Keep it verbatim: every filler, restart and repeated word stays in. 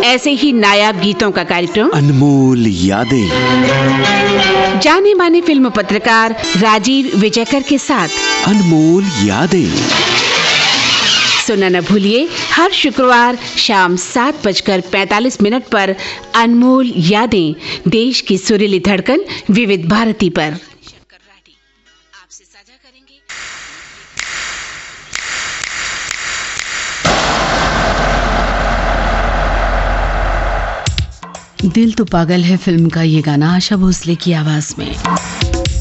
ऐसे ही नायाब गीतों का कार्यक्रम अनमोल यादें, जाने माने फिल्म पत्रकार राजीव विजयकर के साथ अनमोल यादें सुनना न भूलिए हर शुक्रवार शाम सात बजकर पैंतालीस मिनट पर अनमोल यादें, देश की सुरीली धड़कन विविध भारती पर। आपसे साझा करेंगे। दिल तो पागल है फिल्म का ये गाना आशा भोसले की आवाज में।